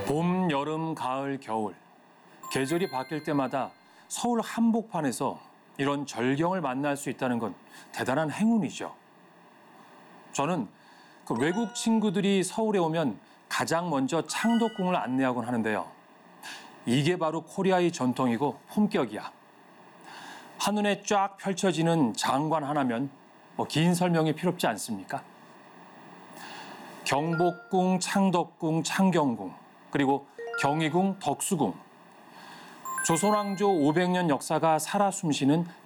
봄, 여름, 가을, 겨울. 계절이 바뀔 때마다 서울 한복판에서 이런 절경을 만날 수 있다는 건 대단한 행운이죠. 저는 그 외국 친구들이 서울에 오면 가장 먼저 창덕궁을 안내하곤 하는데요. 이게 바로 코리아의 전통이고 품격이야. 한눈에 쫙 펼쳐지는 장관 하나면 긴 설명이 필요 없지 않습니까? 경복궁, 창덕궁, 창경궁, 그리고 경희궁, 덕수궁. 조선왕조 500년 역사가 살아 숨쉬는